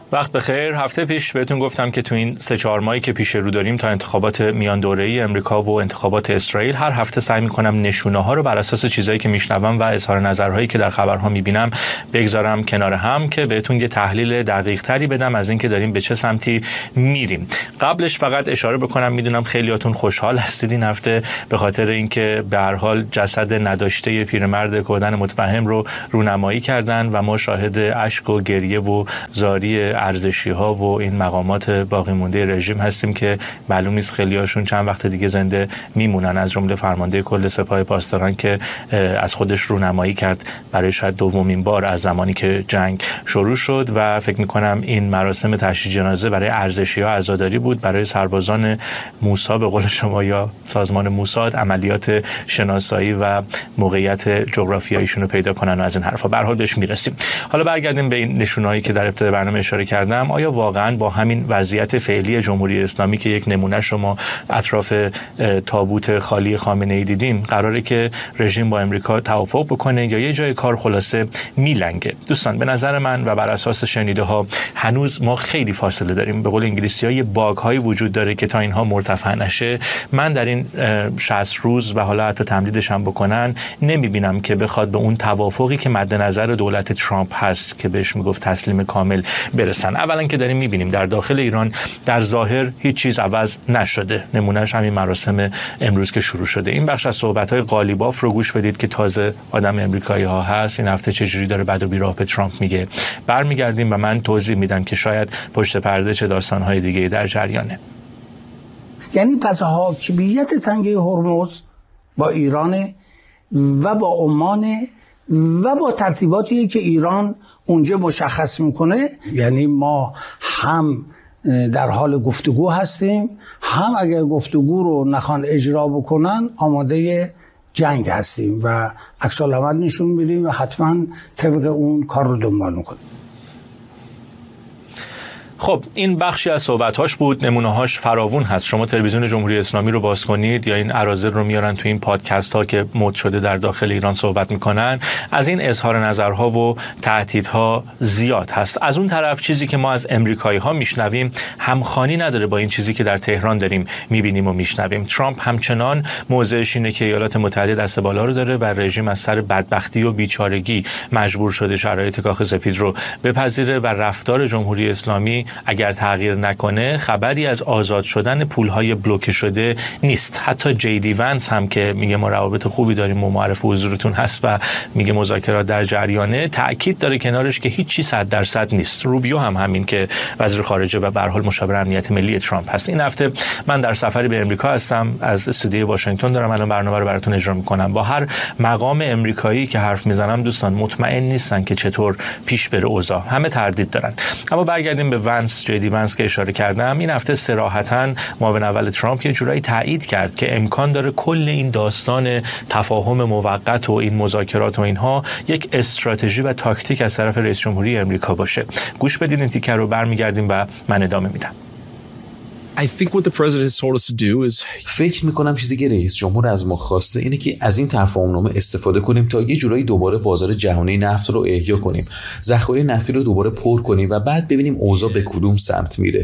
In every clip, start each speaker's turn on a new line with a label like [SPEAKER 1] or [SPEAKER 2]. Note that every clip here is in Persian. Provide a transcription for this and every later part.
[SPEAKER 1] وقت بخیر. هفته پیش بهتون گفتم که تو این 3-4 ماهی که پیش رو داریم تا انتخابات میان دوره‌ای امریکا و انتخابات اسرائیل هر هفته سعی می‌کنم نشونه‌ها رو بر اساس چیزایی که میشنوم و اظهار نظرهایی که در خبرها می‌بینم بگذارم کنار هم که بهتون یه تحلیل دقیق‌تری بدم از اینکه داریم به چه سمتی میریم. قبلش فقط اشاره بکنم، میدونم خیلیاتون خوشحال هستید این هفته به خاطر اینکه به هر حال جسد نداشته پیرمرد کودن متفهم رو رونمایی کردن و ما شاهد اشک و گریه و زاری ارزشی‌ها و این مقامات باقی مونده رژیم هستیم که معلوم نیست خیلیاشون چند وقت دیگه زنده میمونن، از جمله فرمانده کل سپاه پاسداران که از خودش رونمایی کرد برای شاید دومین بار از زمانی که جنگ شروع شد و فکر می‌کنم این مراسم تشییع جنازه برای ارزشی‌ها عزاداری بود، برای سربازان موسی به قول شما یا سازمان موساد عملیات شناسایی و موقعیت جغرافیاییشون رو پیدا کنن و از این حرفا. به هر حال بهش میرسیم. حالا برگردیم به این نشونهایی که در ابتدای برنامه اشاره کردم. آیا واقعا با همین وضعیت فعلی جمهوری اسلامی که یک نمونه شما اطراف تابوت خالی خامنه‌ای دیدیم قراره که رژیم با امریکا توافق بکنه یا یه جای کار خلاصه میلنگه؟ دوستان به نظر من و بر اساس شنیده ها هنوز ما خیلی فاصله داریم. به قول انگلیسی‌ها یه باگ هایی وجود داره که تا اینها مرتفع نشه من در این 60 روز و حالا حتی تمدیدش هم بکنن نمیبینم که بخواد به اون توافقی که مد نظر دولت ترامپ هست که بهش میگفت تسلیم کامل برسن. اولا که داریم میبینیم در داخل ایران در ظاهر هیچ چیز عوض نشده، نمونهش همین مراسم امروز که شروع شده. این بخش از صحبت‌های قالیباف رو گوش بدید که تازه آدم امریکایی ها هست این هفته چجوری داره بد و بیراه به ترامپ میگه. برمیگردیم و من توضیح میدم که شاید پشت پرده چه داستان‌های دیگه در جریانه.
[SPEAKER 2] یعنی پس حاکمیت تنگه هرمز با ایران و با عمان و با ترتیباتی که ایران اونجا مشخص میکنه، یعنی ما هم در حال گفتگو هستیم، هم اگر گفتگو رو نخوان اجرا بکنن آماده جنگ هستیم و عکس العمل نشون میدیم و حتما طبق اون کار رو دنبال میکنیم.
[SPEAKER 1] خب این بخشی از صحبت‌هاش بود، نمونه‌هاش فراوون هست. شما تلویزیون جمهوری اسلامی رو باز کنید یا این اراذل رو میارن تو این پادکست‌ها که مد شده در داخل ایران صحبت میکنن، از این اظهار نظرها و تهدیدها زیاد هست. از اون طرف چیزی که ما از امریکایی‌ها میشنویم همخوانی نداره با این چیزی که در تهران داریم میبینیم و میشنویم. ترامپ همچنان موضعش اینه که ایالات متحده دست بالا رو داره و رژیم از سر بدبختی و بیچارگی مجبور شده شرایط کاخ سفید رو بپذیره و رفتار جمهوری اسلامی اگر تغییر نکنه خبری از آزاد شدن پولهای بلوکه شده نیست. حتی جیدی ونس هم که میگه ما روابط خوبی داریم و معرف حضورتون هست و میگه مذاکرات در جریانه، تأکید داره کنارش که هیچی 100% نیست. روبیو هم همین که وزیر خارجه و به هر حال مشاور امنیت ملی ترامپ هست. این هفته من در سفری به امریکا هستم، از استودیوی واشنگتن دارم الان برنامه رو براتون اجرا میکنم. با هر مقام امریکایی که حرف میزنم دوستان مطمئن نیستن که چطور پیش بره اوضاع، همه تردید دارن. اما برگردیم به جیدی ونس که اشاره کردم. این هفته صراحتاً معاون اول ترامپ یه جورایی تایید کرد که امکان داره کل این داستان تفاهم موقت و این مذاکرات و اینها یک استراتژی و تاکتیک از طرف رئیس جمهوری امریکا باشه. گوش بدید این تیکر رو، برمیگردیم و من ادامه میدم.
[SPEAKER 3] فکر میکنم چیزی که رئیس جمهور از ما خواسته اینه که از این تفاهمنامه استفاده کنیم تا یه جورایی دوباره بازار جهانی نفت رو احیا کنیم، ذخایر نفتی رو دوباره پر کنیم و بعد ببینیم اوضاع به کدوم سمت میره.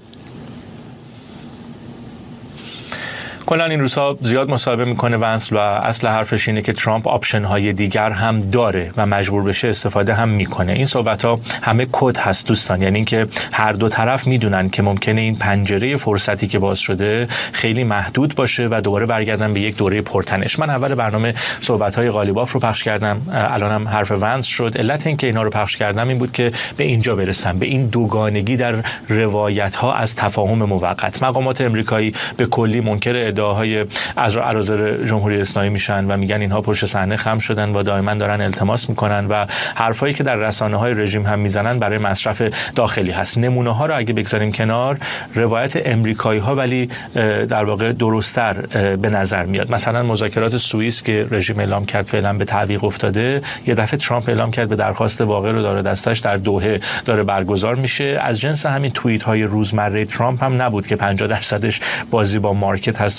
[SPEAKER 1] کلا این روزها زیاد مصاحبه میکنه ونس و اصل حرفش اینه که ترامپ آپشن های دیگر هم داره و مجبور بشه استفاده هم میکنه. این صحبت ها همه کد هست دوستان، یعنی اینکه هر دو طرف میدونن که ممکنه این پنجره فرصتی که باز شده خیلی محدود باشه و دوباره برگردن به یک دوره پرتنش. من اول برنامه صحبت های قالیباف رو پخش کردم، الانم حرف ونس شد. علت این که اینا رو پخش کردم این بود که به اینجا برسم، به این دوگانگی در روایت ها از تفاهم موقت. مقامات امریکایی به کلی منکر ادعاهای اراذل جمهوری اسلامی میشن و میگن اینها پشت صحنه خم شدن و دائما دارن التماس میکنن و حرفایی که در رسانه‌های رژیم هم میزنن برای مصرف داخلی هست. نمونه ها رو اگه بگذاریم کنار، روایت امریکایی ها ولی در واقع درست‌تر به نظر میاد. مثلا مذاکرات سوئیس که رژیم اعلام کرد فعلا به تعویق افتاده، یه دفعه ترامپ اعلام کرد به درخواست واقع رو داره دستش در دوحه داره برگزار میشه. از جنس همین توییت های روزمره ترامپ هم نبود که 50%ش بازی با مارکت هست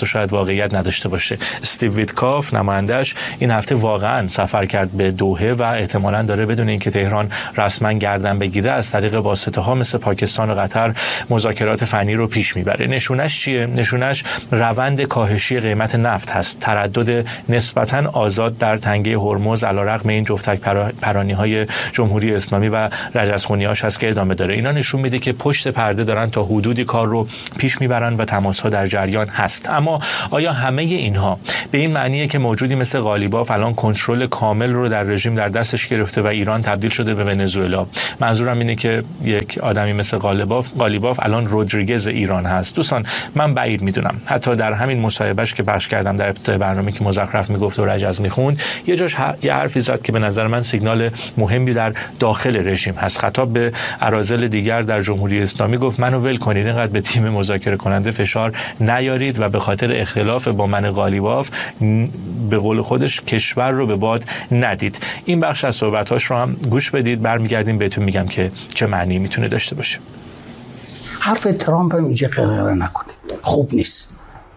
[SPEAKER 1] و شاید واقعیت نداشته باشه. استیو ویتکاف نماینده‌اش این هفته واقعا سفر کرد به دوحه و احتمالاً داره بدون اینکه تهران رسما گردن بگیره از طریق واسطه‌ها مثل پاکستان و قطر مذاکرات فنی رو پیش میبره. نشونش چیه؟ نشونش روند کاهشی قیمت نفت هست. تردد نسبتاً آزاد در تنگه هرمز علیرغم این جفتک پرانی‌های جمهوری اسلامی و رجزخونی‌هاش هست که ادامه داره. اینا نشون میده که پشت پرده دارن تا حدودی کار رو پیش میبرن و تماس‌ها در جریان هست. اما آیا همه اینها به این معنیه که موجودی مثل غالیباف الان کنترل کامل رو در رژیم در دستش گرفته و ایران تبدیل شده به ونزوئلا؟ منظورم اینه که یک آدمی مثل غالیباف الان رودریگز ایران هست. دوستان من بعید میدونم. حتی در همین مصاحبهش که پخش کردم در ابتدای برنامه که مزخرف میگفت و رجز میخوند، یه جاش یه حرفی زد که به نظر من سیگنال مهمی در داخل رژیم هست. خطاب به اراذل دیگر در جمهوری اسلامی گفت منو ول کنید، اینقدر به تیم مذاکره کننده فشار نیارید و به خاطر اختلاف با من غالیباف به قول خودش کشور رو به باد ندید. این بخش از صحبتاش رو هم گوش بدید، برمیگردیم بهتون میگم که چه معنی میتونه داشته باشه.
[SPEAKER 2] حرف ترامپ هم اینجا قرقره نکنید، خوب نیست.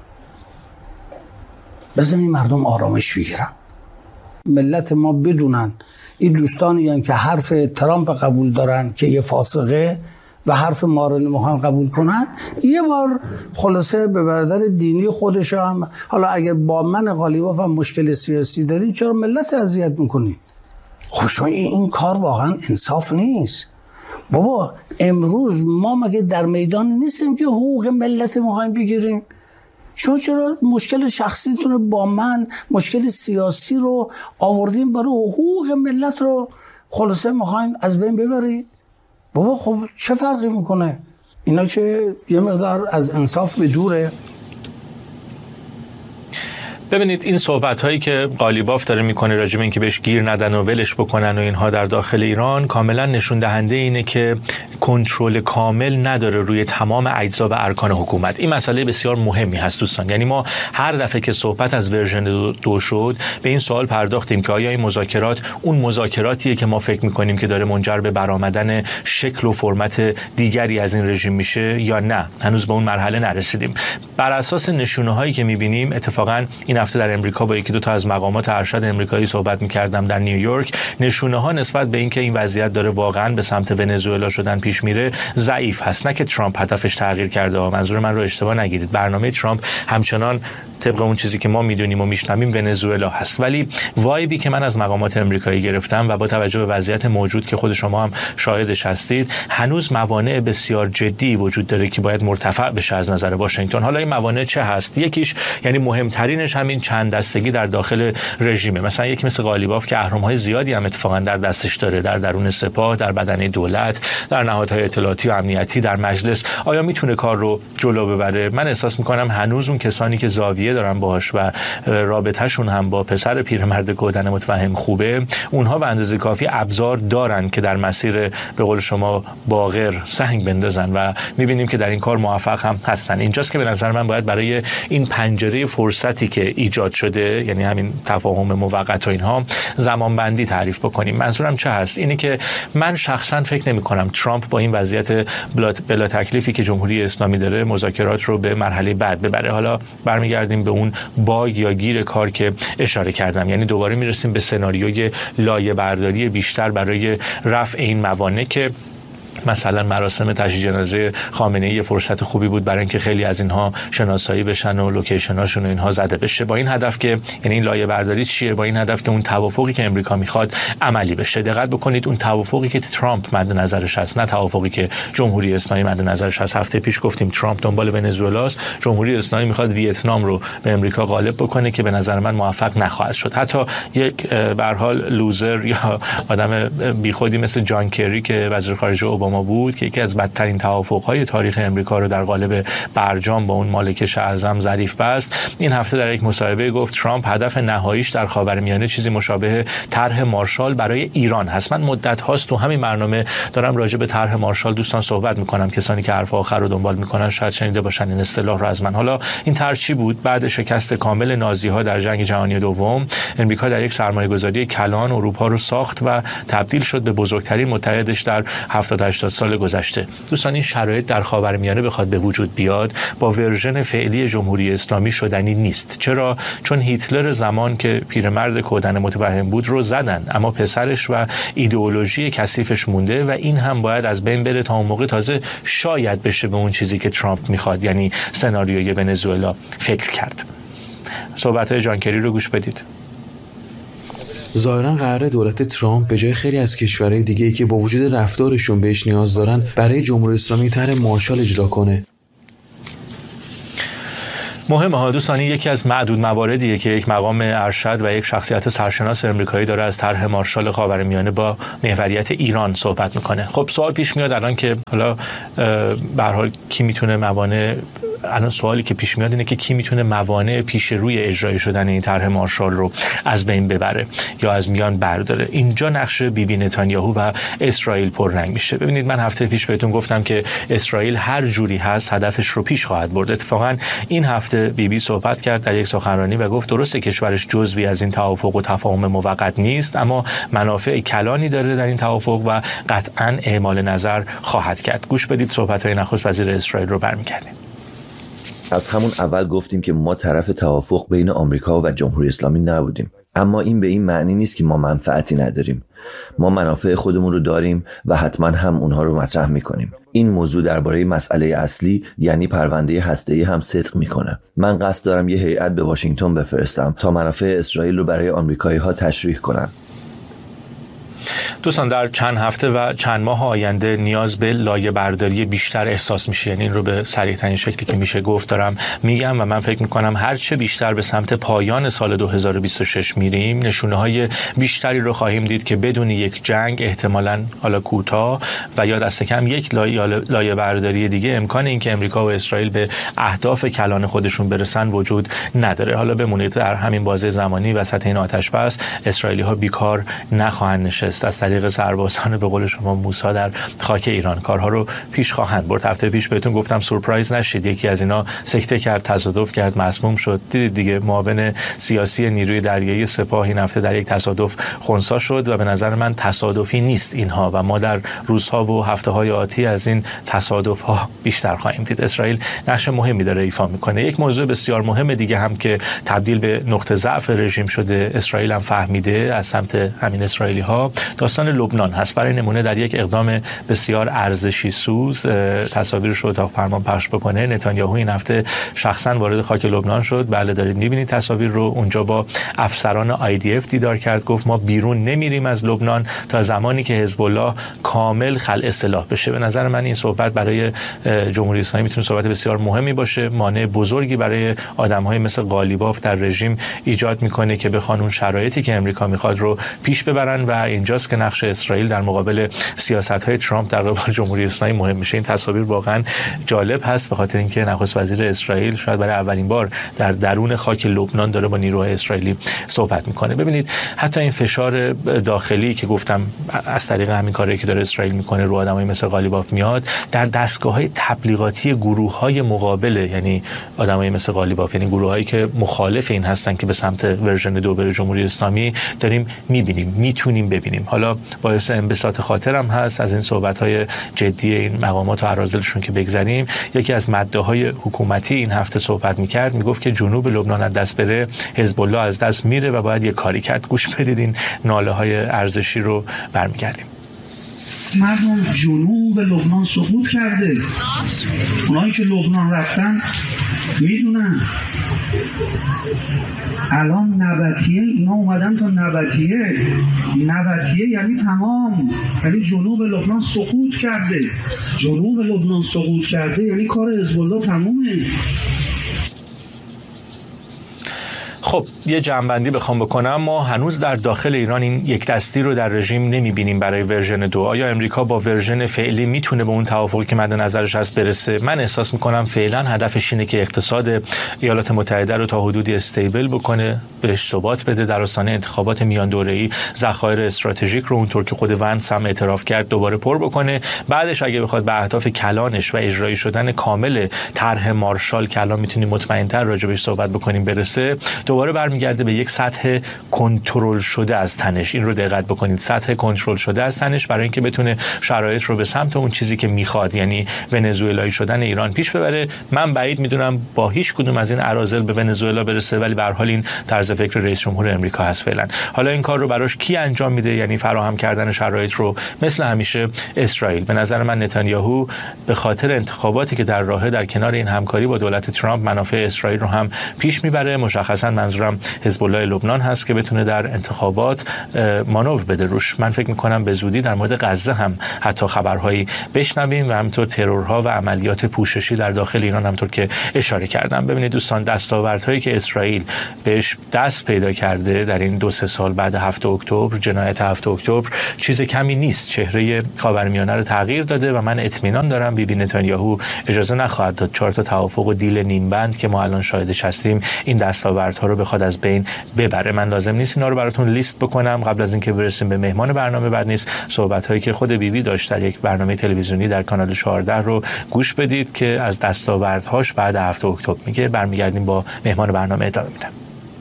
[SPEAKER 2] بزنید مردم آرامش بگیرن، ملت ما بدونن این دوستانی هستند که حرف ترامپ قبول دارن که یه فاسقه و حرف ما رو نمیخوان قبول کنن، یه بار خلاصه به برادر دینی خودش هم، حالا اگر با من غالیباف هم مشکل سیاسی دارین چرا ملت اذیت میکنین؟ خب این کار واقعا انصاف نیست. بابا امروز ما مگه در میدان نیستیم که حقوق ملت میخوایم بگیریم؟ شما چرا مشکل شخصیتون رو با من، مشکل سیاسی رو آوردین برای حقوق ملت رو خلاصه میخواین از بین ببرید؟ بابا خب چه فرقی میکنه؟ اینا که یه مقدار از انصاف به دوره.
[SPEAKER 1] ببینید این صحبت هایی که غالیباف داره میکنه راجع به اینکه بهش گیر ندن و ولش بکنن و اینها در داخل ایران کاملا نشون دهنده اینه که کنترل کامل نداره روی تمام اجزا و ارکان حکومت. این مسئله بسیار مهمی هست دوستان. یعنی ما هر دفعه که صحبت از ورژن 2 شد به این سوال پرداختیم که آیا این مذاکرات اون مذاکراتیه که ما فکر میکنیم که داره منجر به برآمدن شکل و فرمت دیگری از این رژیم میشه یا نه. هنوز به اون مرحله نرسیدیم. بر اساس نشونه هایی که میبینیم، اتفاقا این هفته در امریکا با یکی دو تا از مقامات ارشد امریکایی صحبت می‌کردم در نیویورک، نشونه‌ها نسبت به اینکه این وضعیت داره واقعاً به سمت ونزوئلا شدن پیش میره ضعیف هست. نه که ترامپ هدفش تغییر کرده، منظور من رو اشتباه نگیرید. برنامه ترامپ همچنان طبق اون چیزی که ما میدونیم و میشنویم ونزوئلا هست، ولی وایبی که من از مقامات امریکایی گرفتم و با توجه به وضعیت موجود که خود شما هم شاهدش هستید، هنوز موانع بسیار جدی وجود داره که باید مرتفع بشه از نظر واشنگتن. حالا این موانع چه هست؟ یکیش یعنی مهمترینش همین چند دستگی در داخل رژیمه. مثلا یک مثل غالیباف که اهرم‌های زیادی هم اتفاقا در دستش داره، در درون سپاه، در بدنه دولت، در نهادهای اطلاعاتی و امنیتی، در مجلس. آیا میتونه کار رو جلو ببره؟ من احساس میکنم هنوز اون کسانی که زاویه دارن باهاش و رابطهشون هم با پسر پیرمرد گودن متفهم خوبه، اونها به اندازه کافی ابزار دارن که در مسیر به قول شما باقر سنگ بندازن و میبینیم که در این کار موفق هم هستن. اینجاست که به نظر من باید برای این پنجره فرصتی که ایجاد شده، یعنی همین تفاهم موقت و اینها، زمان بندی تعریف بکنیم. منظورم چه هست؟ اینه که من شخصا فکر نمی کنم ترامپ با این وضعیت بلا تکلیفی که جمهوری اسلامی داره مذاکرات رو به مرحله بعد ببره. حالا برمیگردیم به اون باگ یا گیر کار که اشاره کردم، یعنی دوباره میرسیم به سناریوی لایه برداری بیشتر برای رفع این موانع که مثلا مراسم تشییع جنازه خامنه‌ای یه فرصت خوبی بود برای اینکه خیلی از اینها شناسایی بشن و لوکیشناشون و اینها زده بشه، با این هدف که یعنی این لایه برداری چیه؟ با این هدف که اون توافقی که امریکا میخواد عملی بشه. دقت بکنید اون توافقی که ترامپ مد نظرش هست، نه توافقی که جمهوری اسلامی مد نظرش هست. هفته پیش گفتیم ترامپ دنبال ونزوئلاست، جمهوری اسلامی میخواد ویتنام رو به امریکا غالب بکنه که به نظر من موفق نخواهد شد. حتی یک به هر حال لوزر یا آدم بیخودی مثل جان کری که وزیر خارجه اوباما بود که یکی از بدترین توافق‌های تاریخ امریکا رو در قالب برجام با اون مالک اعظم ظریف بست، این هفته در یک مصاحبه گفت ترامپ هدف نهاییش در خاورمیانه چیزی مشابه طرح مارشال برای ایران هست. من مدت هاست تو همین برنامه دارم راجع به طرح مارشال دوستان صحبت میکنم. کسانی که حرف آخر رو دنبال میکنن شاید شنیده باشن این اصطلاح رو از من. حالا این طرح چی بود؟ بعد شکست کامل نازی‌ها در جنگ جهانی دوم، امریکا در یک سرمایه‌گذاری کلان اروپا رو ساخت و تبدیل شد به بزرگترین متحدش در 70 80 سال گذشته. دوستان این شرایط در خاورمیانه بخواد به وجود بیاد با ورژن فعلی جمهوری اسلامی شدنی نیست. چرا؟ چون هیتلر زمان که پیرمرد کودن متوهم بود رو زدن، اما پسرش و ایدئولوژی کثیفش مونده و این هم باید از بین بره تا اون موقع تازه شاید بشه به اون چیزی که ترامپ میخواد، یعنی سناریوی ونزوئلا، فکر کرد. صحبت‌های جان کری رو گوش بدید.
[SPEAKER 3] ظاهرا قراره دولت ترامپ به جای خیلی از کشورهای دیگه‌ای که با وجود رفتارشون بهش نیاز دارن برای جمهوری اسلامی طرح مارشال اجرا کنه.
[SPEAKER 1] مهمه ها دوستانی، یکی از معدود مواردیه که یک مقام ارشد و یک شخصیت سرشناس امریکایی داره از طرح مارشال خاورمیانه با محوریت ایران صحبت میکنه. خب سوال پیش میاد الان که حالا به هر حال کی میتونه موانع، الان سوالی که پیش میاد اینه که کی میتونه موانع پیش روی اجرای شدن این طرح مارشال رو از بین ببره یا از میان برداره. اینجا نقش بیبی نتانیاهو و اسرائیل پررنگ میشه. ببینید من هفته پیش بهتون گفتم که اسرائیل هر جوری هست هدفش رو پیش خواهد برد. اتفاقا این هفته بیبی صحبت کرد در یک سخنرانی و گفت درسته کشورش جزوی از این توافق و تفاهم موقت نیست، اما منافع کلانی داره در این توافق و قطعاً اعمال نظر خواهد کرد. گوش بدید صحبت‌های نخست وزیر اسرائیل رو برمیگردیم.
[SPEAKER 4] از همون اول گفتیم که ما طرف توافق بین آمریکا و جمهوری اسلامی نبودیم، اما این به این معنی نیست که ما منفعتی نداریم. ما منافع خودمون رو داریم و حتما هم اونها رو مطرح میکنیم. این موضوع درباره مسئله اصلی یعنی پرونده هسته‌ای هم صدق میکنه. من قصد دارم یه هیئت به واشنگتن بفرستم تا منافع اسرائیل رو برای آمریکایی‌ها تشریح کنن.
[SPEAKER 1] دوستان در چند هفته و چند ماه آینده نیاز به لایه برداری بیشتر احساس میشه. یعنی این رو به صریح ترین شکلی که میشه گفت دارم میگم و من فکر میکنم هر چه بیشتر به سمت پایان سال 2026 میریم نشونه های بیشتری رو خواهیم دید که بدون یک جنگ احتمالاً حالا کوتاه و یا دست کم یک لایه برداری دیگه امکان این که امریکا و اسرائیل به اهداف کلان خودشون برسن وجود نداره. حالا بمونید در همین بازه زمانی وسط این آتش بس اسرائیلی ها بیکار نخواهند نشست. از طریق سربازان به قول شما موسی در خاک ایران کارها رو پیش خواهند برد. هفته پیش بهتون گفتم سورپرایز نشید، یکی از اینا سکته کرد، تصادف کرد، مسموم شد. دیدید دیگه معاون سیاسی نیروی دریایی سپاه این هفته در یک تصادف خنثی شد و به نظر من تصادفی نیست اینها و ما در روزها و هفته‌های آتی از این تصادف‌ها بیشتر خواهیم دید. اسرائیل نقش مهمی داره ایفا میکنه. یک موضوع بسیار مهم دیگه هم که تبدیل به نقطه ضعف رژیم شده، اسرائیل هم فهمیده از سمت همین اسرائیلی‌ها، داستان لبنان هست. برای نمونه در یک اقدام بسیار ارزشی سوز، تصاویرش رو اتاق فرمان پخش بکنه، نتانیاهو این هفته شخصا وارد خاک لبنان شد. بله دارید میبینید تصاویر رو. اونجا با افسران IDF دیدار کرد. گفت ما بیرون نمیریم از لبنان تا زمانی که حزب الله کامل خلع سلاح بشه. به نظر من این صحبت برای جمهوری اسلامی میتونه صحبت بسیار مهمی باشه. مانع بزرگی برای آدم‌های مثل قالیباف در رژیم ایجاد میکنه که بخوان اون شرایطی که امریکا میخواد رو پیش ببرن و اینجاست که نقش اسرائیل در مقابل سیاست‌های ترامپ در قبال جمهوری اسلامی مهم میشه. این تصاویر واقعا جالب هست به خاطر اینکه نخست وزیر اسرائیل شاید برای اولین بار در درون خاک لبنان داره با نیروهای اسرائیلی صحبت میکنه. ببینید حتی این فشار داخلی که گفتم از طریق همین کاری که داره اسرائیل میکنه رو آدمای مثل قالیباف میاد، در دستگاه‌های تبلیغاتی گروه‌های مقابل، یعنی آدمای مثل قالیباف، یعنی گروه‌هایی که مخالف این هستن که به سمت ورژن 2 بره جمهوری اسلامی، داریم میبینیم، میتونیم ببینیم. حالا باعث انبساط خاطرم هست از این صحبت‌های جدی این مقامات و اراذلشون که بگذریم. یکی از مدعاهای حکومتی این هفته صحبت می‌کرد، میگفت که جنوب لبنان از دست بره حزب الله از دست میره و باید یه کاری کرد. گوش بدید این ناله‌های ارزشی رو برمیگردیم.
[SPEAKER 5] مردم جنوب لبنان سقوط کرده. اونایی که لبنان رفتن میدونن الان نبطیه، اینا اومدن تا نبطیه یعنی تمام، یعنی جنوب لبنان سقوط کرده. جنوب لبنان سقوط کرده یعنی کار حزب الله تمومه.
[SPEAKER 1] خب یه جمع‌بندی بخوام بکنم، ما هنوز در داخل ایران این یک دستی رو در رژیم نمی‌بینیم برای ورژن 2. آیا امریکا با ورژن فعلی میتونه به اون توافقی که مد نظرش هست برسه؟ من احساس می‌کنم فعلا هدفش اینه که اقتصاد ایالات متحده رو تا حدودی استیبل بکنه، بهش ثبات بده، در آستانه انتخابات میان دوره‌ای ذخایر استراتژیک رو اونطور که خود ونس هم اعتراف کرد دوباره پر بکنه. بعدش اگه بخواد به اهداف کلانش و اجرایی شدن کامل طرح مارشال که الان میتونیم مطمئن‌تر راجع بهش صحبت بکنیم برسه، دوباره برمیگرده به یک سطح کنترل شده از تنش. این رو دقت بکنید، سطح کنترل شده از تنش، برای اینکه بتونه شرایط رو به سمت اون چیزی که میخواد، یعنی ونزوئلایی شدن ایران پیش ببره. من بعید میدونم با هیچ کدوم از این اراذل به ونزوئلا برسه، ولی به هر حال این طرز فکر رئیس جمهور امریکا هست فعلا. حالا این کار رو براش کی انجام میده؟ یعنی فراهم کردن شرایط رو مثل همیشه اسرائیل. به نظر من نتانیاهو به خاطر انتخاباتی که در راهه در کنار این همکاری با دولت ترامپ منافع اسرائیل رو هم پیش میبره. مشخصا منظورم حزب الله لبنان هست که بتونه در انتخابات مانور بده روش. من فکر میکنم به زودی در مورد غزه هم حتی خبرهایی بشنویم و همینطور ترورها و عملیات پوششی در داخل ایران، همونطور که اشاره کردم. ببینید دوستان، دستاوردهایی که اسرائیل بهش دست پیدا کرده در این 2-3 سال بعد 7 اکتبر، جنایت 7 اکتبر، چیز کمی نیست. چهره خاورمیانه رو تغییر داده و من اطمینان دارم بیبی نتانیاهو اجازه نخواهد داد 4 تا توافق و دیل نیم بند که ما الان شاهدش هستیم این دستاوردها رو بخواد از بین ببره. من لازم نیست اینا رو براتون لیست بکنم قبل از اینکه برسیم به مهمان برنامه. بعد نیست صحبت‌هایی که خود بیبی داشت در یک برنامه تلویزیونی در کانال 14 رو گوش بدید که از دستاوردهاش بعد 7 اکتبر میگه. برمیگردیم با مهمان برنامه ادامه میدم.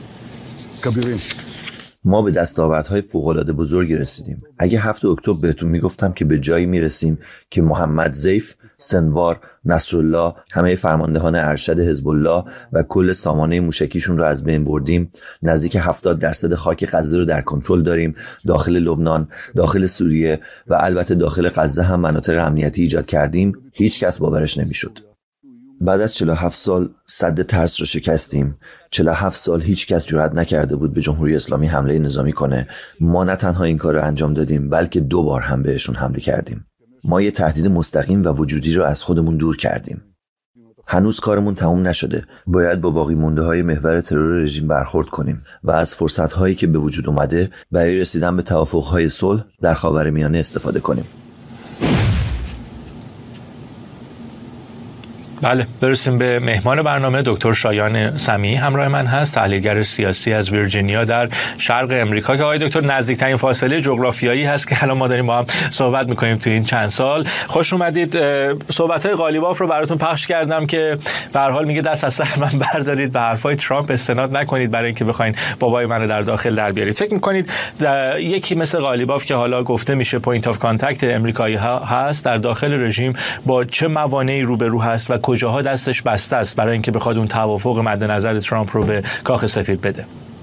[SPEAKER 4] ما به دستاوردهای فوق‌العاده بزرگی رسیدیم. اگه 7 اکتبر بهتون میگفتم که به جایی میرسیم که محمد ضیف، سنوار، نصرالله، همه فرماندهان ارشد حزب الله و کل سامانه موشکیشون رو از بین بردیم، نزدیک 70% خاک غزه رو در کنترل داریم، داخل لبنان، داخل سوریه و البته داخل غزه هم مناطق امنیتی ایجاد کردیم، هیچ کس باورش نمیشد. بعد از 47 سال سد ترس رو شکستیم. 47 سال هیچ کس جرئت نکرده بود به جمهوری اسلامی حمله نظامی کنه. ما نه تنها این کار رو انجام دادیم، بلکه 2 بار هم بهشون حمله کردیم. ما یه تهدید مستقیم و وجودی رو از خودمون دور کردیم. هنوز کارمون تموم نشده. باید با باقی مونده های محور ترور رژیم برخورد کنیم و از فرصت هایی که به وجود اومده برای رسیدن به توافق های صلح در خاورمیانه استفاده کنیم.
[SPEAKER 1] بله، برسیم به مهمان برنامه. دکتر شایان سمیعی همراه من هست، تحلیلگر سیاسی از ویرجینیا در شرق امریکا که آقای دکتر نزدیکترین فاصله جغرافیایی هست که الان ما داریم با هم صحبت میکنیم تو این چند سال. خوش اومدید. صحبت‌های قالیباف رو براتون پخش کردم که به هر حال میگه دست از سر من بردارید، به حرفای ترامپ استناد نکنید برای اینکه بخواید بابای منو در داخل در بیارید. فکر میکنید یکی مثل قالیباف که حالا گفته میشه پوینت آف کانتکت امریکایی ها هست در داخل رژیم، با چه موانعی روبرو هست و کجاها دستش بسته است برای اینکه بخواد اون توافق مد نظر ترامپ رو به کاخ سفید بده؟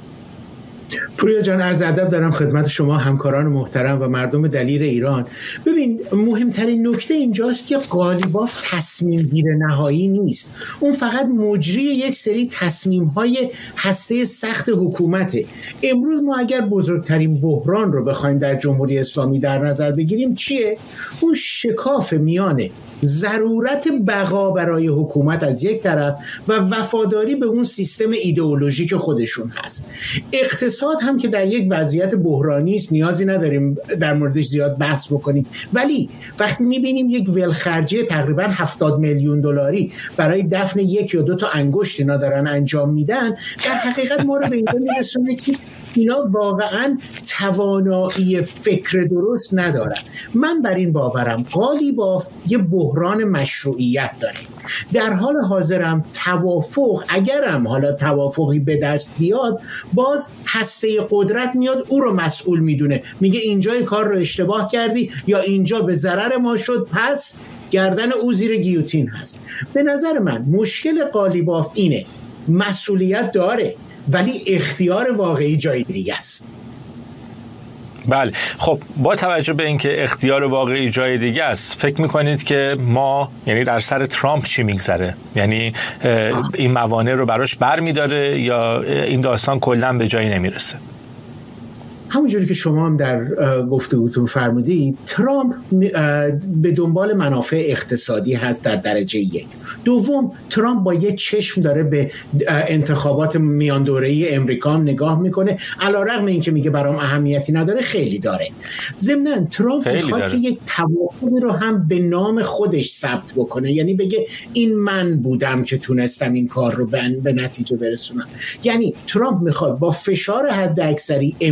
[SPEAKER 6] پوریا جان، عرض ادب دارم خدمت شما همکاران محترم و مردم دلیر ایران. ببین، مهمترین نکته اینجاست که قالیباف تصمیم گیر نهایی نیست. اون فقط مجری یک سری تصمیم‌های هسته سخت حکومته. امروز ما اگر بزرگترین بحران رو بخوایم در جمهوری اسلامی در نظر بگیریم چیه؟ اون شکاف میانه ضرورت بقا برای حکومت از یک طرف و وفاداری به اون سیستم ایدئولوژیک خودشون هست. اقتصاد هم که در یک وضعیت بحرانی است، نیازی نداریم در موردش زیاد بحث بکنیم، ولی وقتی میبینیم یک ولخرجی تقریبا 70 میلیون دلاری برای دفن 1 یا 2 تا انگشت اینا دارن انجام میدن، در حقیقت ما رو به اینجا میرسونه که اینا واقعا توانایی فکر درست ندارن. من بر این باورم قالیباف یه بحران مشروعیت داره. در حال حاضرم توافق، اگرم حالا توافقی به دست بیاد، باز هسته قدرت میاد او رو مسئول میدونه، میگه اینجای کار رو اشتباه کردی یا اینجا به ضرر ما شد، پس گردن او زیر گیوتین هست. به نظر من مشکل قالیباف اینه، مسئولیت داره ولی اختیار واقعی جای دیگه است.
[SPEAKER 1] بله، خب با توجه به اینکه اختیار واقعی جای دیگه است، فکر میکنید که ما، یعنی در سر ترامپ چی میگذره؟ یعنی این موانع رو براش برمیداره یا این داستان کلا به جایی نمیرسه؟
[SPEAKER 6] همونجوری که شما هم در گفتگوتون فرمودید، ترامپ به دنبال منافع اقتصادی هست در درجه 1. دوم، ترامپ با یه چشم داره به انتخابات میان دوره‌ای امریکا هم نگاه میکنه، علیرغم اینکه میگه برام اهمیتی نداره، خیلی داره. ضمناً ترامپ میخواد که یک توافقی رو هم به نام خودش ثبت بکنه، یعنی بگه این من بودم که تونستم این کار رو به نتیجه برسونم. یعنی ترامپ میخواد با فشار حد اکثری امتیاز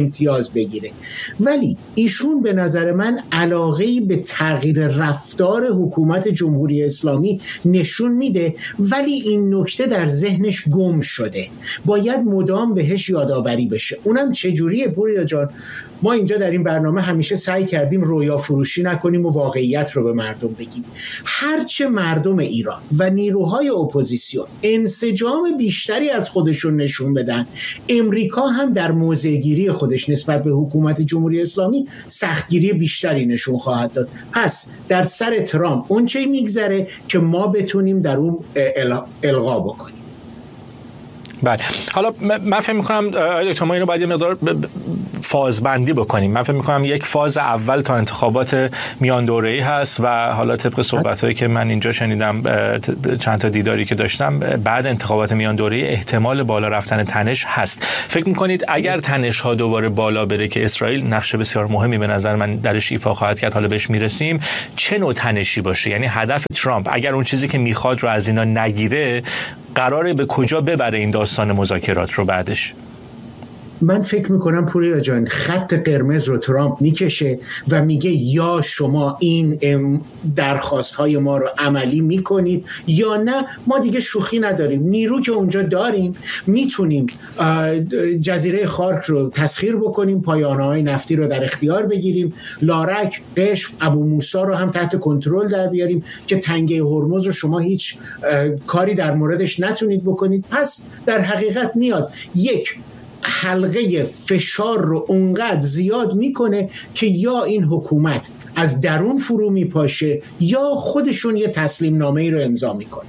[SPEAKER 6] امتیاز بگیره. ولی ایشون به نظر من علاقه‌ای به تغییر رفتار حکومت جمهوری اسلامی نشون میده، ولی این نکته در ذهنش گم شده، باید مدام بهش یادآوری بشه. اونم چجوریه پوریا جان؟ ما اینجا در این برنامه همیشه سعی کردیم رویا فروشی نکنیم و واقعیت رو به مردم بگیم. هرچه مردم ایران و نیروهای اپوزیسیون انسجام بیشتری از خودشون نشون بدن، امریکا هم در موضع‌گیری خودش نسبت به حکومت جمهوری اسلامی سختگیری بیشتری نشون خواهد داد. پس در سر ترامپ اون چه میگذره که ما بتونیم در اون القا بکنیم.
[SPEAKER 1] بله، حالا من فکر می‌کنم دکتر ما اینو باید یه مقدار فازبندی بکنیم. من فکر می‌کنم یک فاز اول تا انتخابات میان دوره‌ای هست و حالا طبق صحبت‌هایی که من اینجا شنیدم، چند تا دیداری که داشتم، بعد انتخابات میان دوره‌ای احتمال بالا رفتن تنش هست. فکر می‌کنید اگر تنش‌ها دوباره بالا بره که اسرائیل نقش بسیار مهمی به نظر من درش ایفا خواهد کرد، حالا بهش میرسیم، چه نوع تنشی باشه؟ یعنی هدف ترامپ اگر اون چیزی که می‌خواد رو از اینا نگیره، قراره به کجا ببره این داستان مذاکرات رو بعدش؟
[SPEAKER 6] من فکر میکنم پوریا جان خط قرمز رو ترامپ میکشه و میگه یا شما این درخواست های ما رو عملی میکنید یا نه، ما دیگه شوخی نداریم. نیرو که اونجا داریم، میتونیم جزیره خارک رو تسخیر بکنیم، پایانه های نفتی رو در اختیار بگیریم، لارک، قشم، ابو موسی رو هم تحت کنترل در بیاریم که تنگه هرمز رو شما هیچ کاری در موردش نتونید بکنید. پس در حقیقت میاد یک حلقه فشار رو اونقدر زیاد میکنه که یا این حکومت از درون فرو میپاشه یا خودشون یه تسلیم نامه‌ای رو امضا میکنن.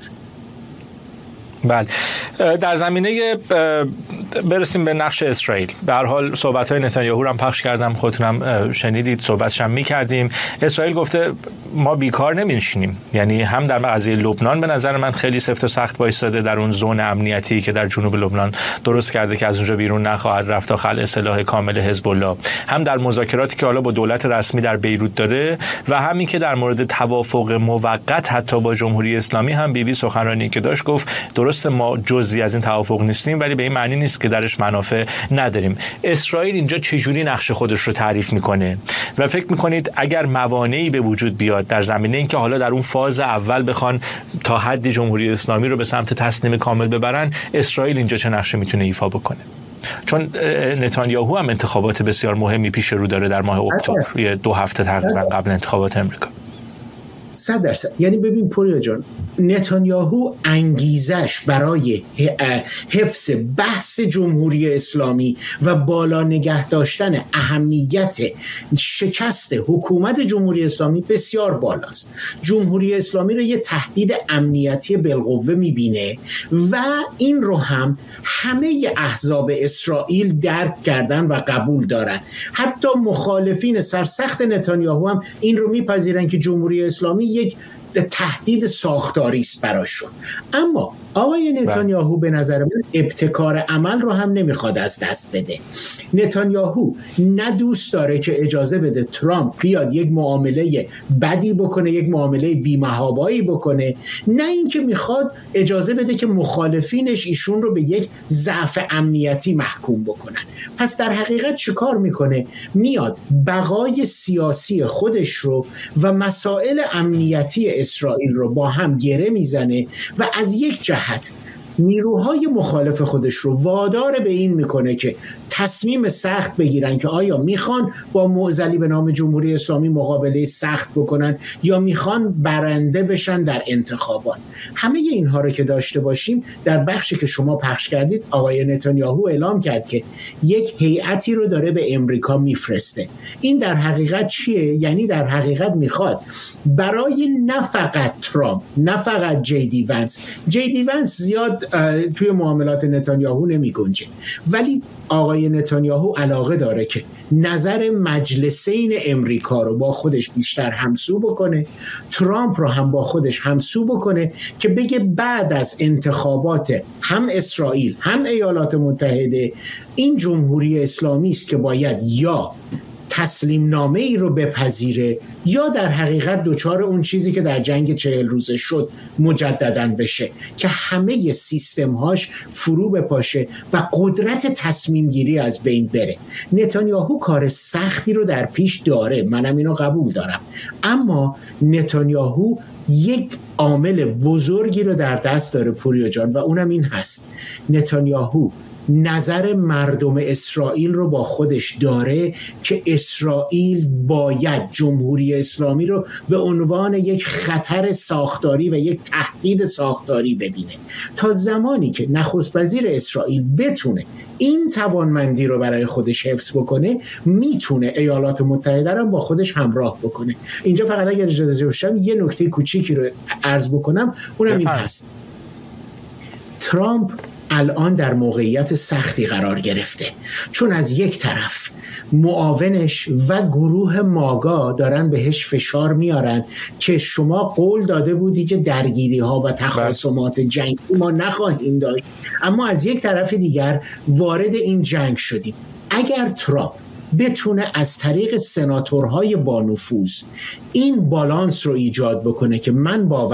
[SPEAKER 1] بله، در زمینه برسیم به نقش اسرائیل. به هر حال صحبت‌های نتانیاهو رو هم پخش کردم، خودتونم شنیدید، صحبتش هم می‌کردیم. اسرائیل گفته ما بیکار نمی‌نشینیم، یعنی هم در قضیه لبنان به نظر من خیلی سفت و سخت وایساده در اون زون امنیتی که در جنوب لبنان درست کرده که از اونجا بیرون نخواهد رفت تا خلع سلاح کامل حزب الله، هم در مذاکراتی که حالا با دولت رسمی در بیروت داره و همین که در مورد توافق موقت حتی با جمهوری اسلامی هم بیبی سخنرانی که داشت گفت درست ما جزئی از این توافق نیستیم ولی به این معنی نیست که درش منافع نداریم. اسرائیل اینجا چجوری نقش خودش رو تعریف میکنه و فکر میکنید اگر موانعی به وجود بیاد در زمینه اینکه حالا در اون فاز اول بخوان تا حدی جمهوری اسلامی رو به سمت تسلیم کامل ببرن، اسرائیل اینجا چه نقشی میتونه ایفا بکنه؟ چون نتانیاهو هم انتخابات بسیار مهمی پیش رو داره در ماه اکتبر، یه 2 هفته تقریبا قبل انتخابات امریکا.
[SPEAKER 6] 100%. یعنی ببین پوریا جان، نتانیاهو انگیزش برای حفظ بحث جمهوری اسلامی و بالا نگه داشتن اهمیت شکست حکومت جمهوری اسلامی بسیار بالاست. جمهوری اسلامی رو یه تهدید امنیتی بالقوه میبینه و این رو هم همه احزاب اسرائیل درک کردن و قبول دارن. حتی مخالفین سرسخت نتانیاهو هم این رو میپذیرن که جمهوری اسلامی یک تهدید ساختاری است براشون. اما آقای نتانیاهو به نظر من ابتکار عمل رو هم نمیخواد از دست بده. نتانیاهو نه دوست داره که اجازه بده ترامپ بیاد یک معامله بدی بکنه، یک معامله بی‌محابایی بکنه، نه اینکه میخواد اجازه بده که مخالفینش ایشون رو به یک ضعف امنیتی محکوم بکنن. پس در حقیقت چه کار میکنه؟ میاد بقای سیاسی خودش رو و مسائل امنیتی اسرائیل رو با هم گره میزنه و از یک جهت نیروهای مخالف خودش رو وادار به این میکنه که تصمیم سخت بگیرن که آیا میخوان با معضلی به نام جمهوری اسلامی مقابله سخت بکنن یا میخوان برنده بشن در انتخابات. همه اینها رو که داشته باشیم، در بخشی که شما پخش کردید آقای نتانیاهو اعلام کرد که یک هیئتی رو داره به امریکا میفرسته. این در حقیقت چیه؟ یعنی در حقیقت میخواد برای نه فقط ترامپ، نه فقط جی دی ونس زیاد توی معاملات نتانیاهو نمی گنجه، ولی آقای نتانیاهو علاقه داره که نظر مجلسین امریکا رو با خودش بیشتر همسو بکنه، ترامپ رو هم با خودش همسو بکنه که بگه بعد از انتخابات هم اسرائیل هم ایالات متحده این جمهوری اسلامی است که باید یا تسلیم نامه ای رو بپذیره یا در حقیقت دوچار اون چیزی که در جنگ 40 روزه شد مجدداً بشه که همه سیستم‌هاش فرو بپاشه و قدرت تصمیم گیری از بین بره. نتانیاهو کار سختی رو در پیش داره، منم اینو قبول دارم، اما نتانیاهو یک عامل بزرگی رو در دست داره پوریا جان و اونم این هست: نتانیاهو نظر مردم اسرائیل رو با خودش داره که اسرائیل باید جمهوری اسلامی رو به عنوان یک خطر ساختاری و یک تهدید ساختاری ببینه. تا زمانی که نخست وزیر اسرائیل بتونه این توانمندی رو برای خودش حفظ بکنه، میتونه ایالات متحده رو با خودش همراه بکنه. اینجا فقط اگر اجازه بشه یه نکته کوچیکی رو عرض بکنم، اونم این هست: ترامپ الان در موقعیت سختی قرار گرفته، چون از یک طرف معاونش و گروه ماگا دارن بهش فشار میارن که شما قول داده بودی که درگیری ها و تخاصمات جنگی ما نخواهیم داشت، اما از یک طرف دیگر وارد این جنگ شدیم. اگر ترامپ بتونه از طریق سناتورهای با نفوذ این بالانس رو ایجاد بکنه که من باور